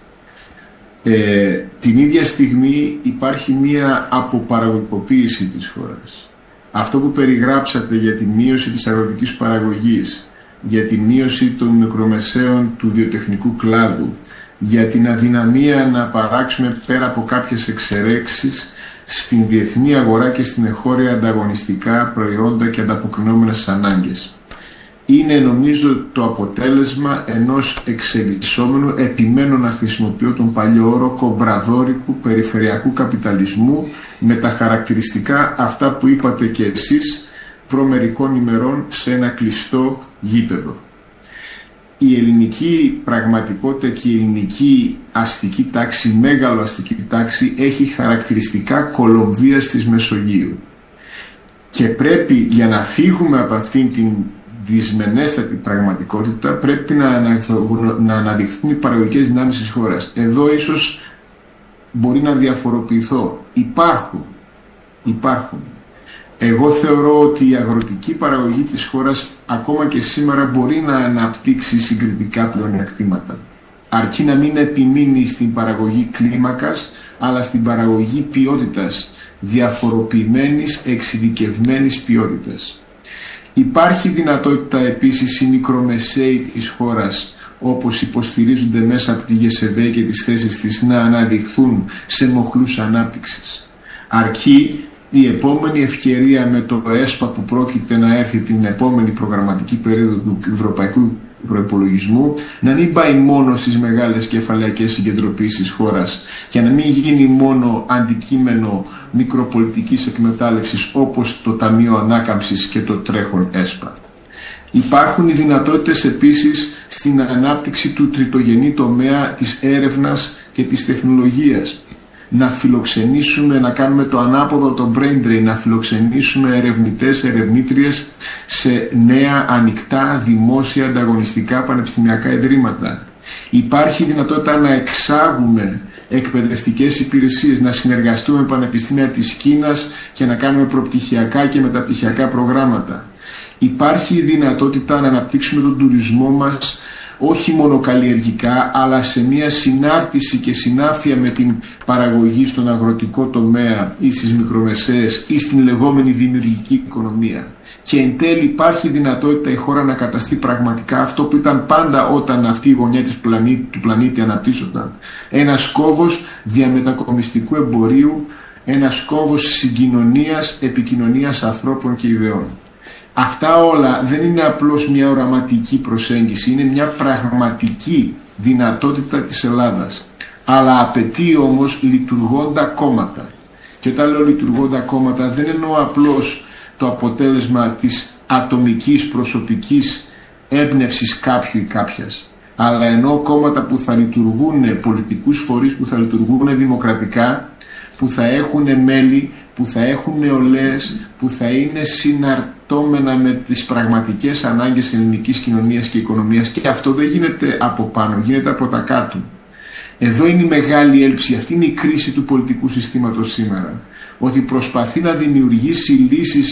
Την ίδια στιγμή υπάρχει μία αποπαραγωγικοποίηση της χώρας. Αυτό που περιγράψατε για τη μείωση της αγροτικής παραγωγής, για τη μείωση των μικρομεσαίων του βιοτεχνικού κλάδου, για την αδυναμία να παράξουμε πέρα από κάποιες εξαιρέξεις στην διεθνή αγορά και στην εγχώρια ανταγωνιστικά προϊόντα και ανταποκρινόμενες ανάγκες. Είναι, νομίζω, το αποτέλεσμα ενός εξελισσόμενου, επιμένω να χρησιμοποιώ τον παλιό όρο, κομπραδόρικου περιφερειακού καπιταλισμού, με τα χαρακτηριστικά αυτά που είπατε και εσείς προμερικών ημερών σε ένα κλειστό γήπεδο. Η ελληνική πραγματικότητα και η ελληνική αστική τάξη, μέγαλο αστική τάξη, έχει χαρακτηριστικά Κολομβίας της Μεσογείου. Και πρέπει, για να φύγουμε από αυτήν την δυσμενέστατη πραγματικότητα, πρέπει να αναδειχθούν οι παραγωγικές δυνάμεις της χώρας. Εδώ ίσως μπορεί να διαφοροποιηθώ. Υπάρχουν. Εγώ θεωρώ ότι η αγροτική παραγωγή της χώρας ακόμα και σήμερα μπορεί να αναπτύξει συγκριτικά πλεονεκτήματα. Αρκεί να μην επιμείνει στην παραγωγή κλίμακας, αλλά στην παραγωγή ποιότητας, διαφοροποιημένης, εξειδικευμένης ποιότητας. Υπάρχει δυνατότητα επίσης οι μικρομεσαίοι της χώρας, όπως υποστηρίζονται μέσα από τη ΓΕΣΕΒΕ και τις θέσεις της, να αναδειχθούν σε μοχλούς ανάπτυξης. Αρκεί η επόμενη ευκαιρία με το ΕΣΠΑ που πρόκειται να έρθει την επόμενη προγραμματική περίοδο του Ευρωπαϊκού Προϋπολογισμού να μην πάει μόνο στις μεγάλες κεφαλαιακές συγκεντρωπήσεις της χώρας και να μην γίνει μόνο αντικείμενο μικροπολιτικής εκμετάλλευσης όπως το Ταμείο Ανάκαμψης και το τρέχον ΕΣΠΑ. Υπάρχουν οι δυνατότητες επίσης στην ανάπτυξη του τριτογενή τομέα της έρευνας και της τεχνολογίας. Να φιλοξενήσουμε, να κάνουμε το ανάποδο, το brain drain, να φιλοξενήσουμε ερευνητές, ερευνήτριες σε νέα, ανοιχτά, δημόσια, ανταγωνιστικά πανεπιστημιακά ιδρύματα. Υπάρχει δυνατότητα να εξάγουμε εκπαιδευτικές υπηρεσίες, να συνεργαστούμε με πανεπιστήμια της Κίνας και να κάνουμε προπτυχιακά και μεταπτυχιακά προγράμματα. Υπάρχει δυνατότητα να αναπτύξουμε τον τουρισμό μας όχι μόνο καλλιεργικά, αλλά σε μια συνάρτηση και συνάφεια με την παραγωγή στον αγροτικό τομέα ή στις μικρομεσαίες ή στην λεγόμενη δημιουργική οικονομία. Και εν τέλει υπάρχει δυνατότητα η χώρα να καταστεί πραγματικά αυτό που ήταν πάντα όταν αυτή η γωνιά του πλανήτη αναπτύσσονταν. Ένας κόμβος διαμετακομιστικού εμπορίου, ένας κόμβος συγκοινωνίας, επικοινωνίας ανθρώπων και ιδεών. Αυτά όλα δεν είναι απλώς μια οραματική προσέγγιση, είναι μια πραγματική δυνατότητα της Ελλάδας. Αλλά απαιτεί όμως λειτουργώντα κόμματα. Και όταν λέω λειτουργώντα κόμματα δεν εννοώ απλώς το αποτέλεσμα της ατομικής προσωπικής έμπνευσης κάποιου ή κάποιας, αλλά εννοώ κόμματα που θα λειτουργούν, πολιτικούς φορείς που θα λειτουργούν δημοκρατικά, που θα έχουν μέλη, που θα έχουν νεολαίες, που θα είναι συναρτώμενα με τις πραγματικές ανάγκες ελληνικής κοινωνίας και οικονομίας. Και αυτό δεν γίνεται από πάνω, γίνεται από τα κάτω. Εδώ είναι η μεγάλη έλλειψη, αυτή είναι η κρίση του πολιτικού συστήματος σήμερα. Ότι προσπαθεί να δημιουργήσει λύσεις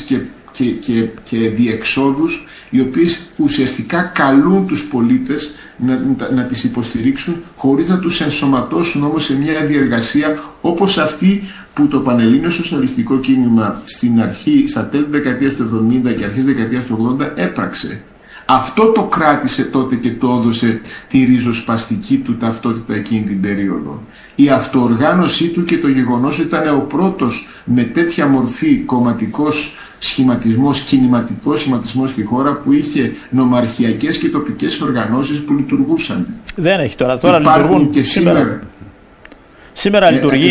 και διεξόδους οι οποίες ουσιαστικά καλούν τους πολίτες να τις υποστηρίξουν, χωρίς να τους ενσωματώσουν όμως σε μια διεργασία όπως αυτή που το Πανελλήνιο Σοσιαλιστικό Κίνημα στην αρχή, στα τέλη δεκαετίας του 70 και αρχές δεκαετίας του 80 έπραξε. Αυτό το κράτησε τότε και το έδωσε τη ριζοσπαστική του ταυτότητα εκείνη την περίοδο. Η αυτοοργάνωσή του και το γεγονός ότι ήταν ο πρώτος με τέτοια μορφή κομματικός σχηματισμός, κινηματικός σχηματισμός στη χώρα που είχε νομαρχιακές και τοπικές οργανώσεις που λειτουργούσαν. Δεν έχει τώρα λειτουργούν και σήμερα. Σήμερα λειτουργεί.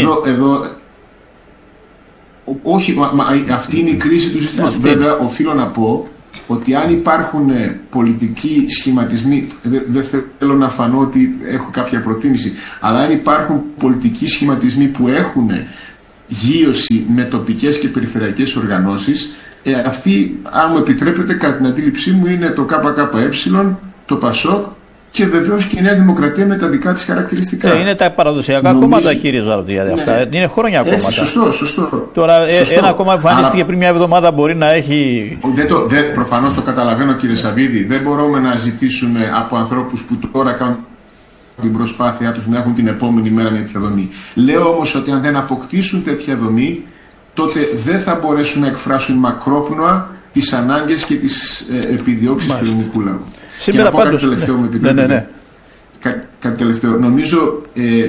Όχι, αυτή είναι η κρίση του συστήματος. Βέβαια, οφείλω να πω ότι αν υπάρχουν πολιτικοί σχηματισμοί, δεν θέλω να φανώ ότι έχω κάποια προτίμηση, αλλά αν υπάρχουν πολιτικοί σχηματισμοί που έχουν γείωση με τοπικές και περιφερειακές οργανώσεις, αυτή, αν μου επιτρέπετε, κατά την αντίληψή μου, είναι το ΚΚΕ, το ΠΑΣΟΚ και βεβαίως και η Νέα Δημοκρατία με τα δικά της χαρακτηριστικά. Είναι τα παραδοσιακά κόμματα, κύριε Ζαροτιάδη. Αυτά είναι χρόνια κόμματα. Σωστό. Τώρα, ένα κόμμα εμφανίστηκε πριν μια εβδομάδα μπορεί να έχει. Προφανώς το καταλαβαίνω, κύριε Σαββίδη. Δεν μπορούμε να ζητήσουμε από ανθρώπους που τώρα κάνουν την προσπάθειά τους να έχουν την επόμενη μέρα μια τέτοια δομή. Λέω όμως ότι αν δεν αποκτήσουν τέτοια δομή, τότε δεν θα μπορέσουν να εκφράσουν μακρόπνοα τις ανάγκες και τις επιδιώξεις του ελληνικού λαού. Και να πω κάτι τελευταίο, μου επιτρέπετε. Κάτι τελευταίο. Νομίζω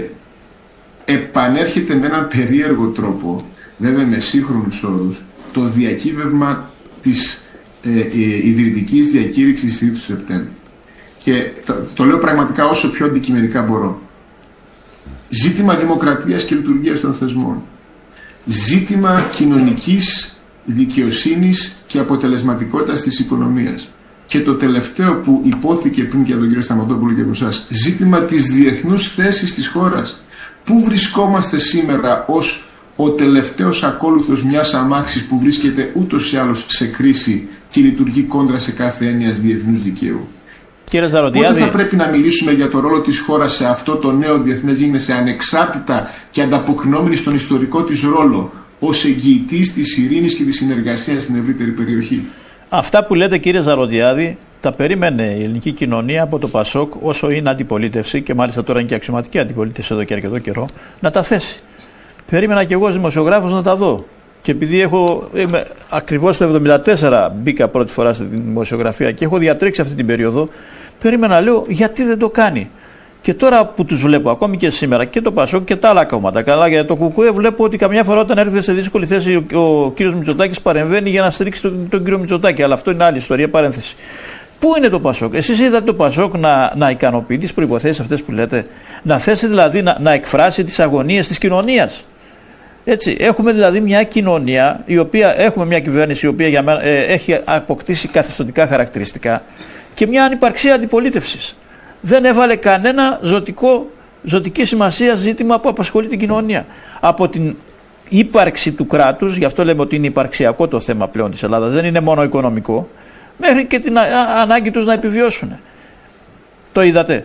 επανέρχεται με έναν περίεργο τρόπο, βέβαια με σύγχρονους όρους, το διακύβευμα της ιδρυτικής διακήρυξης 3 του Σεπτέμβρη. Και το λέω πραγματικά όσο πιο αντικειμενικά μπορώ. Ζήτημα δημοκρατίας και λειτουργίας των θεσμών. Ζήτημα κοινωνικής δικαιοσύνης και αποτελεσματικότητας της οικονομίας. Και το τελευταίο που υπόθηκε πριν και από τον κύριο Σταματόπουλο και από εσάς, ζήτημα της διεθνούς θέσης της χώρας. Πού βρισκόμαστε σήμερα ως ο τελευταίος ακόλουθος μιας αμάξης που βρίσκεται ούτως ή άλλως σε κρίση και λειτουργεί κόντρα σε κάθε έννοιας διεθνούς δικαίου? Κύριε Ζαροτιάδη, πότε θα πρέπει να μιλήσουμε για το ρόλο της χώρας σε αυτό το νέο διεθνές γίγνεσθε, ανεξάρτητα και ανταποκρινόμενη στον ιστορικό της ρόλο ως εγγυητής της ειρήνης και της συνεργασίας στην ευρύτερη περιοχή? Αυτά που λέτε, κύριε Ζαροτιάδη, τα περίμενε η ελληνική κοινωνία από το ΠΑΣΟΚ, όσο είναι αντιπολίτευση, και μάλιστα τώρα είναι και αξιωματική αντιπολίτευση εδώ και αρκετό καιρό, να τα θέσει. Περίμενα και εγώ ως δημοσιογράφος να τα δω. Και επειδή είμαι ακριβώς το 1974 μπήκα πρώτη φορά στη δημοσιογραφία και έχω διατρέξει αυτή την περίοδο, περίμενα, λέω, γιατί δεν το κάνει. Και τώρα που τους βλέπω, ακόμη και σήμερα, και το ΠΑΣΟΚ και τα άλλα κόμματα, καλά, για το ΚΚΕ βλέπω ότι καμιά φορά όταν έρχεται σε δύσκολη θέση ο κύριος Μητσοτάκης παρεμβαίνει για να στηρίξει τον κύριο Μητσοτάκη. Αλλά αυτό είναι άλλη ιστορία, παρένθεση. Πού είναι το ΠΑΣΟΚ? Εσείς είδατε το ΠΑΣΟΚ να ικανοποιεί τις προϋποθέσεις αυτές που λέτε, να θέσει δηλαδή να εκφράσει τις αγωνίες της κοινωνίας? Έτσι, έχουμε δηλαδή μια κοινωνία, έχουμε μια κυβέρνηση η οποία για μένα έχει αποκτήσει καθεστωτικά χαρακτηριστικά και μια ανυπαρξία αντιπολίτευσης. Δεν έβαλε κανένα ζωτική σημασία ζήτημα που απασχολεί την κοινωνία. Από την ύπαρξη του κράτους, γι' αυτό λέμε ότι είναι υπαρξιακό το θέμα πλέον της Ελλάδας, δεν είναι μόνο οικονομικό, μέχρι και την ανάγκη τους να επιβιώσουν. Το είδατε?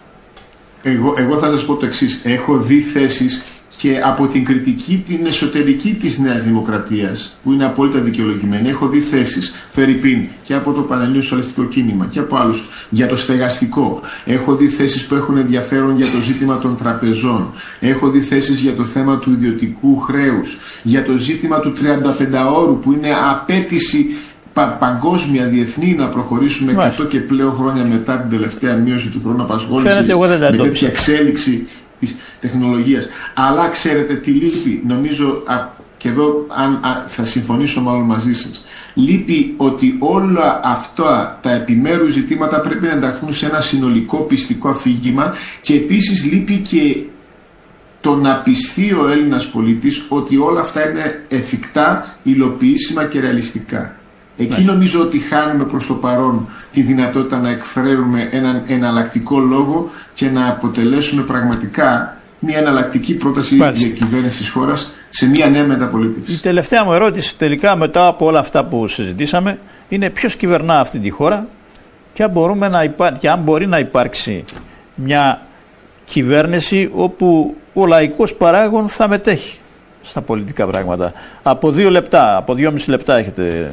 Εγώ θα σας πω το εξής. Έχω δει θέσεις και από την κριτική την εσωτερική της Νέας Δημοκρατίας, που είναι απόλυτα δικαιολογημένη. Έχω δει θέσεις, φερειπίν, και από το Πανελλήνιο Σοσιαλιστικό Κίνημα και από άλλους, για το στεγαστικό. Έχω δει θέσεις που έχουν ενδιαφέρον για το ζήτημα των τραπεζών. Έχω δει θέσεις για το θέμα του ιδιωτικού χρέους, για το ζήτημα του 35ωρου, που είναι απέτηση παγκόσμια, διεθνή, να προχωρήσουμε 100 και πλέον χρόνια μετά την τελευταία μείωση του χρόνου απασχόλησης, με τέτοια εξέλιξη της τεχνολογίας. Αλλά ξέρετε τι λείπει? Νομίζω, και εδώ θα συμφωνήσω μάλλον μαζί σας, λείπει ότι όλα αυτά τα επιμέρους ζητήματα πρέπει να ενταχθούν σε ένα συνολικό πιστικό αφήγημα, και επίσης λείπει και το να πιστεί ο Έλληνας πολίτης ότι όλα αυτά είναι εφικτά, υλοποιήσιμα και ρεαλιστικά. Εκεί νομίζω ότι χάνουμε προς το παρόν τη δυνατότητα να εκφραίρουμε έναν εναλλακτικό λόγο και να αποτελέσουμε πραγματικά μια εναλλακτική πρόταση διακυβέρνησης της χώρας σε μια νέα μεταπολίτευση. Η τελευταία μου ερώτηση τελικά, μετά από όλα αυτά που συζητήσαμε, είναι ποιος κυβερνά αυτή τη χώρα και αν μπορεί να υπάρξει μια κυβέρνηση όπου ο λαϊκός παράγων θα μετέχει στα πολιτικά πράγματα. Από 2 λεπτά, από 2,5 λεπτά έχετε...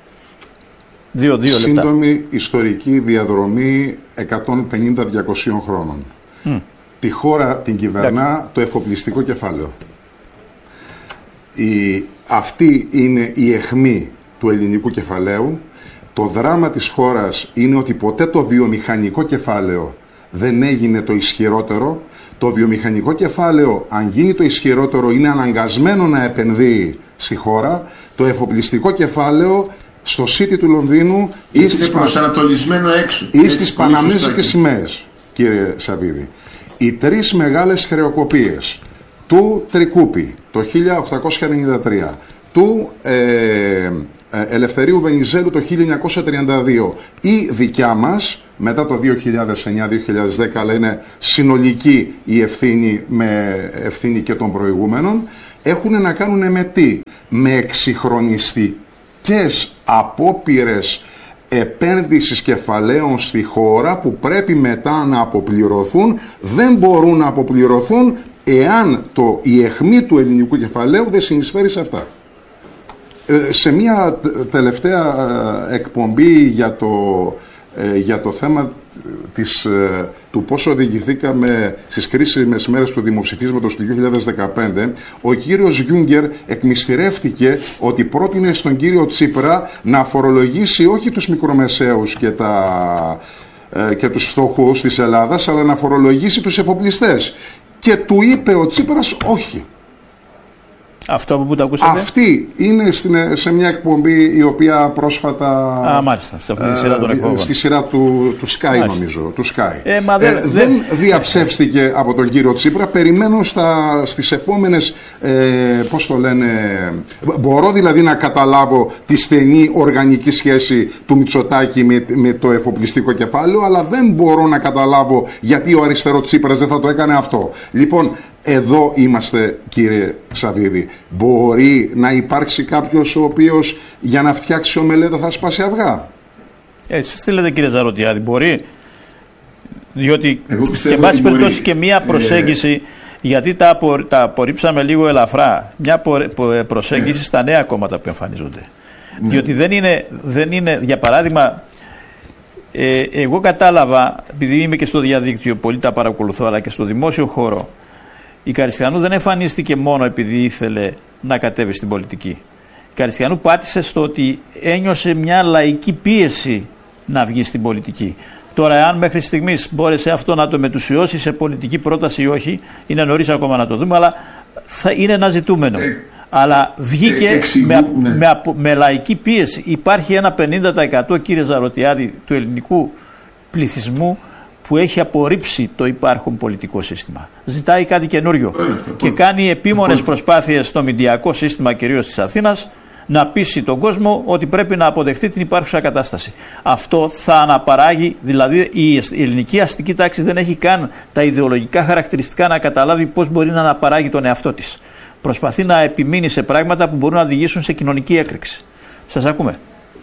2 σύντομη ιστορική διαδρομή 150-200 χρόνων. Τη χώρα την κυβερνά το εφοπλιστικό κεφάλαιο. Αυτή είναι η αιχμή του ελληνικού κεφαλαίου. Το δράμα της χώρας είναι ότι ποτέ το βιομηχανικό κεφάλαιο δεν έγινε το ισχυρότερο. Το βιομηχανικό κεφάλαιο, αν γίνει το ισχυρότερο, είναι αναγκασμένο να επενδύει στη χώρα. Το εφοπλιστικό κεφάλαιο στο City του Λονδίνου ή στις Παναμέζικες σημαίες, κύριε Σαββίδη. Οι 3 μεγάλες χρεοκοπίες του Τρικούπη το 1893, του Ελευθερίου Βενιζέλου το 1932. Η δικιά μας μετά το 2009-2010, αλλά είναι συνολική η ευθύνη με ευθύνη και των προηγούμενων, έχουν να κάνουν με τι? Με εξυγχρονιστικές απόπειρες επένδυσης κεφαλαίων στη χώρα που πρέπει μετά να αποπληρωθούν. Δεν μπορούν να αποπληρωθούν εάν η αιχμή του ελληνικού κεφαλαίου δεν συνεισφέρει σε αυτά. Σε μια τελευταία εκπομπή για το θέμα του πώς οδηγηθήκαμε στις κρίσιμες μέρες του δημοψηφίσματος του 2015, ο κύριος Γιούγκερ εκμυστηρεύτηκε ότι πρότεινε στον κύριο Τσίπρα να φορολογήσει όχι τους μικρομεσαίους και τους φτωχούς της Ελλάδας, αλλά να φορολογήσει τους εφοπλιστές. Και του είπε ο Τσίπρας όχι. Αυτό που το ακούσατε? Αυτή είναι σε μια εκπομπή η οποία πρόσφατα... μάλιστα, σε αυτή τη σειρά των εκπομπών. Στη σειρά του Sky, μάλιστα, νομίζω. Του Sky. Δεν διαψεύστηκε από τον κύριο Τσίπρα. Περιμένω στις επόμενες... πώς το λένε... Μπορώ δηλαδή να καταλάβω τη στενή οργανική σχέση του Μητσοτάκη με το εφοπλιστικό κεφάλαιο, αλλά δεν μπορώ να καταλάβω γιατί ο αριστερό Τσίπρας δεν θα το έκανε αυτό. Λοιπόν, εδώ είμαστε, κύριε Ξαβίδη. Μπορεί να υπάρξει κάποιος ο οποίος για να φτιάξει ομελέτα θα σπάσει αυγά? Εσείς τι λέτε, κύριε Ζαρωτιάδη? Μπορεί? Διότι και βάση περιπτώσει και μία προσέγγιση, γιατί τα απορρίψαμε λίγο ελαφρά, μια προσέγγιση στα νέα κόμματα που εμφανίζονται. Διότι δεν είναι, για παράδειγμα, εγώ κατάλαβα, επειδή είμαι και στο διαδίκτυο, πολύ τα παρακολουθώ, αλλά και στο δημόσιο χώρο, η Καριστιανού δεν εμφανίστηκε μόνο επειδή ήθελε να κατέβει στην πολιτική. Η Καριστιανού πάτησε στο ότι ένιωσε μια λαϊκή πίεση να βγει στην πολιτική. Τώρα, αν μέχρι στιγμής μπόρεσε αυτό να το μετουσιώσει σε πολιτική πρόταση ή όχι, είναι νωρίς ακόμα να το δούμε, αλλά είναι ένα ζητούμενο. Αλλά βγήκε με λαϊκή πίεση. Υπάρχει ένα 50%, κύριε Ζαρωτιάδη, του ελληνικού πληθυσμού που έχει απορρίψει το υπάρχον πολιτικό σύστημα. Ζητάει κάτι καινούριο και κάνει επίμονες προσπάθειες στο μηντιακό σύστημα, κυρίως της Αθήνας, να πείσει τον κόσμο ότι πρέπει να αποδεχτεί την υπάρχουσα κατάσταση. Αυτό θα αναπαράγει, δηλαδή η ελληνική αστική τάξη δεν έχει καν τα ιδεολογικά χαρακτηριστικά να καταλάβει πώς μπορεί να αναπαράγει τον εαυτό της. Προσπαθεί να επιμείνει σε πράγματα που μπορούν να οδηγήσουν σε κοινωνική έκρηξη. Σας ακούμε.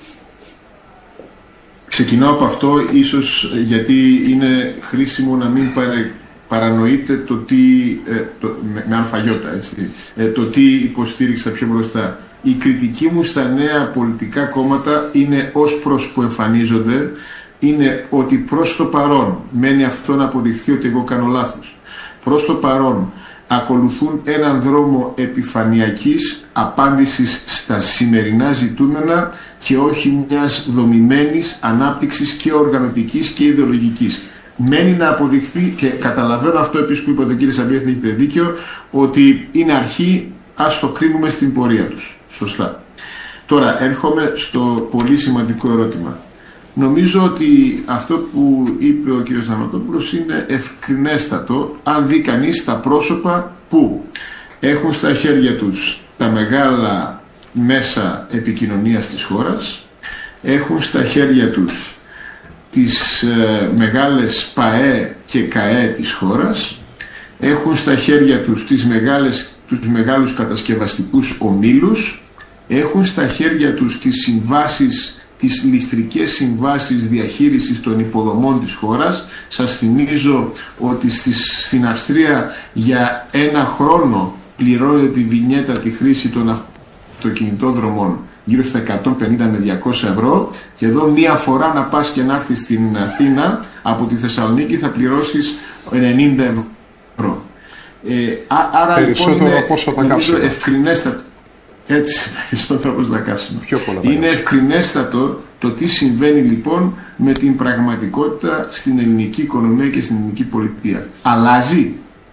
Ξεκινάω από αυτό, ίσως γιατί είναι χρήσιμο να μην παρανοείτε το τι, με αλφαγιώτα, έτσι, το τι υποστήριξα πιο μπροστά. Η κριτική μου στα νέα πολιτικά κόμματα είναι ως προς που εμφανίζονται, είναι ότι προς το παρόν, μένει αυτό να αποδειχθεί ότι εγώ κάνω λάθος, προς το παρόν ακολουθούν έναν δρόμο επιφανειακής απάντησης στα σημερινά ζητούμενα και όχι μιας δομημένης ανάπτυξης και οργανωτικής και ιδεολογικής. Μένει να αποδειχθεί, και καταλαβαίνω αυτό επίσης που είπατε, κύριε Σαμπιέθ, έχετε δίκιο, ότι είναι αρχή, ας το κρίνουμε στην πορεία τους. Σωστά. Τώρα έρχομαι στο πολύ σημαντικό ερώτημα. Νομίζω ότι αυτό που είπε ο κ. Ζανωτόπουλος είναι ευκρινέστατο αν δει κανείς τα πρόσωπα που έχουν στα χέρια τους τα μεγάλα μέσα επικοινωνίας της χώρας, έχουν στα χέρια τους τις μεγάλες ΠΑΕ και ΚΑΕ της χώρας, έχουν στα χέρια τους τους μεγάλους κατασκευαστικούς ομίλους, έχουν στα χέρια τους τις συμβάσεις, τις ληστρικές συμβάσεις διαχείρισης των υποδομών της χώρας. Σας θυμίζω ότι στην Αυστρία για ένα χρόνο πληρώνεται τη βινιέτα, τη χρήση των αυτοκινητόδρομων γύρω στα 150 με 200 ευρώ, και εδώ μία φορά να πας και να έρθεις στην Αθήνα από τη Θεσσαλονίκη θα πληρώσεις 90 ευρώ. Άρα περισσότερο λοιπόν πόσο τα κάψουμε. Ευκρινέστατο. Έτσι, περισσότερο όπως τα κάψουμε. Είναι ευκρινέστατο το τι συμβαίνει λοιπόν με την πραγματικότητα στην ελληνική οικονομία και στην ελληνική πολιτεία. Αλλάζει.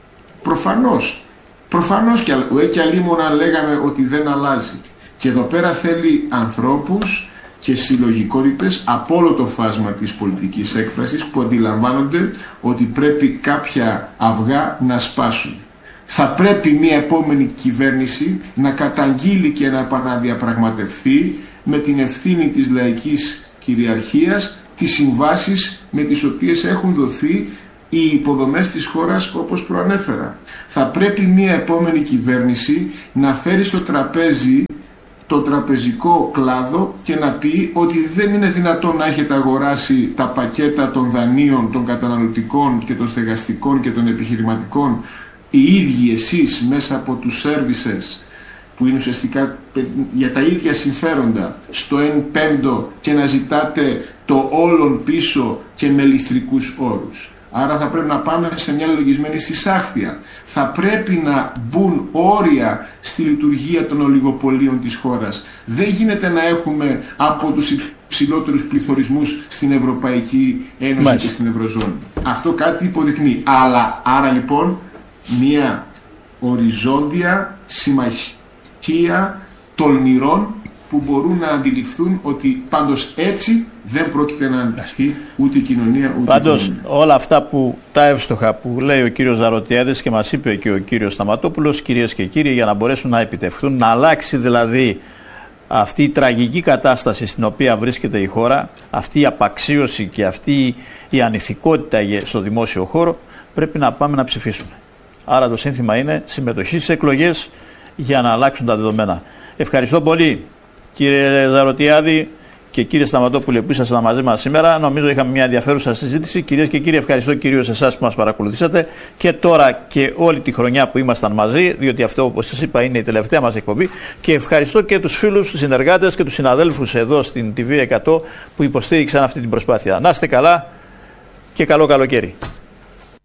Προφανώς και αλλήμωνα λέγαμε ότι δεν αλλάζει. Και εδώ πέρα θέλει ανθρώπους και συλλογικότητες από όλο το φάσμα της πολιτικής έκφρασης που αντιλαμβάνονται ότι πρέπει κάποια αυγά να σπάσουν. Θα πρέπει μια επόμενη κυβέρνηση να καταγγείλει και να επαναδιαπραγματευτεί με την ευθύνη της λαϊκής κυριαρχίας τις συμβάσεις με τις οποίες έχουν δοθεί οι υποδομές της χώρας, όπως προανέφερα. Θα πρέπει μια επόμενη κυβέρνηση να φέρει στο τραπέζι το τραπεζικό κλάδο και να πει ότι δεν είναι δυνατόν να έχετε αγοράσει τα πακέτα των δανείων, των καταναλωτικών και των στεγαστικών και των επιχειρηματικών οι ίδιοι εσείς μέσα από τους services που είναι ουσιαστικά για τα ίδια συμφέροντα στο 1/5 και να ζητάτε το όλον πίσω και με ληστρικούς όρους. Άρα θα πρέπει να πάμε σε μια λογισμένη συσάχθεια. Θα πρέπει να μπουν όρια στη λειτουργία των ολιγοπολίων της χώρας. Δεν γίνεται να έχουμε από τους υψηλότερους πληθωρισμούς στην Ευρωπαϊκή Ένωση και στην Ευρωζώνη. Αυτό κάτι υποδεικνύει. Άρα λοιπόν μια οριζόντια συμμαχία τολμηρών που μπορούν να αντιληφθούν ότι πάντως έτσι δεν πρόκειται να αντιληφθεί ούτε η κοινωνία ούτε πάντως, η κοινωνία. Όλα αυτά που τα εύστοχα που λέει ο κύριος Ζαρωτιάδης και μας είπε και ο κύριος Σταματόπουλος, κυρίες και κύριοι, για να μπορέσουν να επιτευχθούν, να αλλάξει δηλαδή αυτή η τραγική κατάσταση στην οποία βρίσκεται η χώρα, αυτή η απαξίωση και αυτή η ανηθικότητα στο δημόσιο χώρο, πρέπει να πάμε να ψηφίσουμε. Άρα το σύνθημα είναι συμμετοχή στις εκλογές για να αλλάξουν τα δεδομένα. Ευχαριστώ πολύ κύριε Ζαρωτιάδη και κύριε Σταματόπουλε που ήσασταν μαζί μας σήμερα. Νομίζω είχαμε μια ενδιαφέρουσα συζήτηση. Κυρίες και κύριοι, ευχαριστώ κυρίως εσάς που μας παρακολουθήσατε και τώρα και όλη τη χρονιά που ήμασταν μαζί, διότι αυτό, όπως σας είπα, είναι η τελευταία μας εκπομπή. Και ευχαριστώ και τους φίλους, τους συνεργάτες και τους συναδέλφους εδώ στην TV100 που υποστήριξαν αυτή την προσπάθεια. Να είστε καλά και καλό καλοκαίρι.